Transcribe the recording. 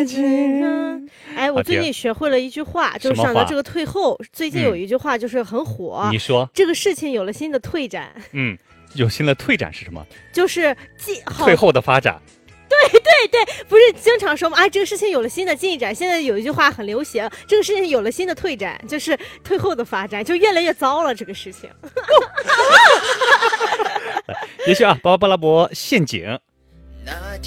情。 哎，我最近学会了一句话，就是想到这个退后，最近有一句话就是很火。 你说这个事情有了新的退展。 有新的退展是什么？ 就是退后的发展。 对，不是经常说吗？啊，这个事情有了新的进展。现在有一句话很流行，这个事情有了新的退展，就是退后的发展，就越来越糟了。这个事情。 继续啊，巴拉巴拉伯陷阱。